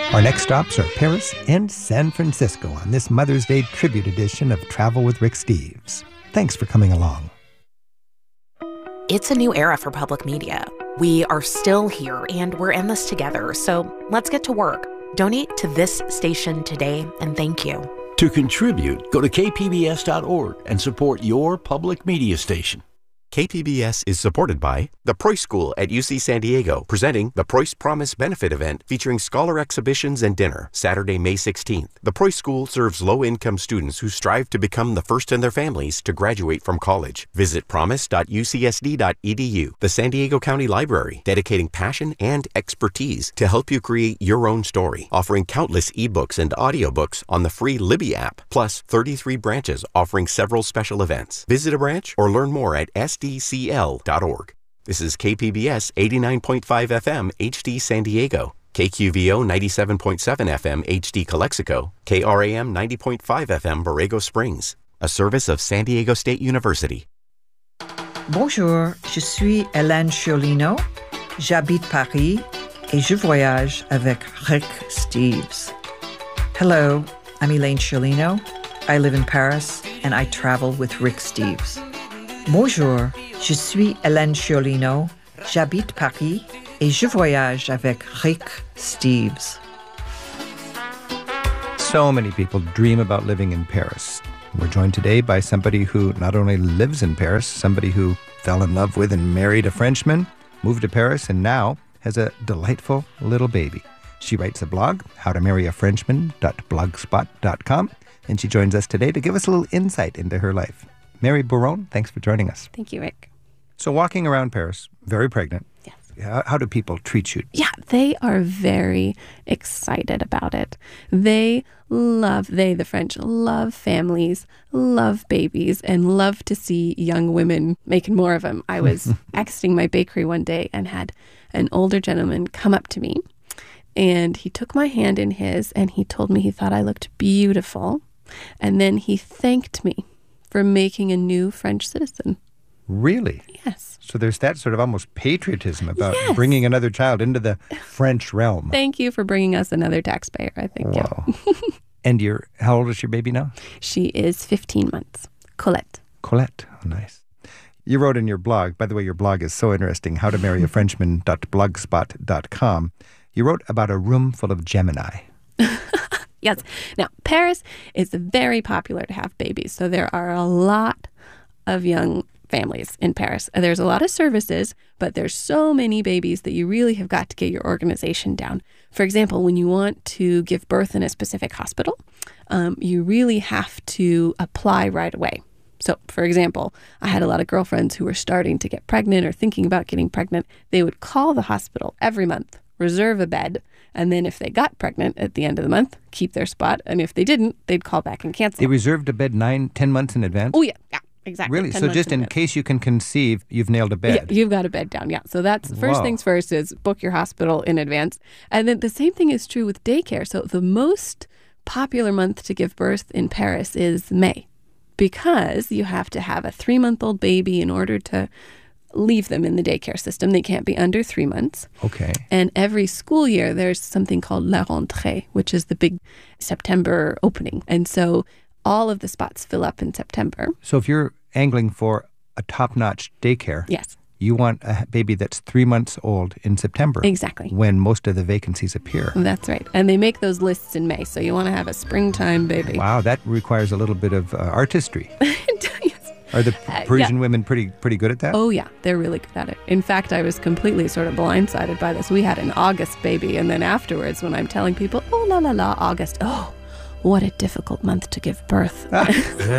Our next stops are Paris and San Francisco on this Mother's Day tribute edition of Travel with Rick Steves. Thanks for coming along. It's a new era for public media. We are still here, and we're in this together, so let's get to work. Donate to this station today, and thank you. To contribute, go to kpbs.org and support your public media station. KPBS is supported by the Preuss School at UC San Diego, presenting the Preuss Promise Benefit Event featuring scholar exhibitions and dinner, Saturday, May 16th. The Preuss School serves low-income students who strive to become the first in their families to graduate from college. Visit promise.ucsd.edu, the San Diego County Library, dedicating passion and expertise to help you create your own story, offering countless ebooks and audiobooks on the free Libby app, plus 33 branches offering several special events. Visit a branch or learn more at sdcl.org. This is KPBS 89.5 FM HD San Diego, KQVO 97.7 FM HD Calexico, KRAM 90.5 FM Borrego Springs, a service of San Diego State University. Bonjour, je suis Hélène Chiolino, j'habite Paris et je voyage avec Rick Steves. Hello, I'm Elaine Chiolino. I live in Paris and I travel with Rick Steves. Bonjour, je suis Hélène Chiolino, j'habite Paris et je voyage avec Rick Steves. So many people dream about living in Paris. We're joined today by somebody who not only lives in Paris, somebody who fell in love with and married a Frenchman, moved to Paris, and now has a delightful little baby. She writes a blog, howtomarryafrenchman.blogspot.com, and she joins us today to give us a little insight into her life. Mary Bourron, thanks for joining us. Thank you, Rick. So walking around Paris, very pregnant. Yes. How do people treat you? Yeah, they are very excited about it. The French, love families, love babies, and love to see young women making more of them. I was exiting my bakery one day and had an older gentleman come up to me, and he took my hand in his, and he told me he thought I looked beautiful, and then he thanked me for making a new French citizen. Really? Yes. So there's that sort of almost patriotism about Yes. bringing another child into the French realm. Thank you for bringing us another taxpayer, I think. Wow. Yeah. And how old is your baby now? She is 15 months. Colette. Colette. Oh, nice. You wrote in your blog, by the way, your blog is so interesting, howtomarryafrenchman.blogspot.com. You wrote about a room full of Gemini. Yes. Now, Paris is very popular to have babies. So there are a lot of young families in Paris. There's a lot of services, but there's so many babies that you really have got to get your organization down. For example, when you want to give birth in a specific hospital, you really have to apply right away. So, for example, I had a lot of girlfriends who were starting to get pregnant or thinking about getting pregnant. They would call the hospital every month, reserve a bed, and then if they got pregnant at the end of the month, keep their spot. And if they didn't, they'd call back and cancel. They reserved a bed 9-10 months in advance? Oh, yeah, exactly. Really? So just in case you can conceive, you've nailed a bed? Yeah, you've got a bed down, yeah. So that's first things first is book your hospital in advance. And then the same thing is true with daycare. So the most popular month to give birth in Paris is May, because you have to have a 3-month-old baby in order to leave them in the daycare system. They can't be under 3 months. Okay. And every school year, there's something called La Rentrée, which is the big September opening. And so all of the spots fill up in September. So if you're angling for a top-notch daycare, yes, you want a baby that's 3 months old in September. Exactly. When most of the vacancies appear. That's right. And they make those lists in May. So you want to have a springtime baby. Wow, that requires a little bit of artistry. Yes. Are the Parisian women pretty good at that? Oh, yeah. They're really good at it. In fact, I was completely sort of blindsided by this. We had an August baby, and then afterwards, when I'm telling people, oh, la, la, la, August, oh, what a difficult month to give birth.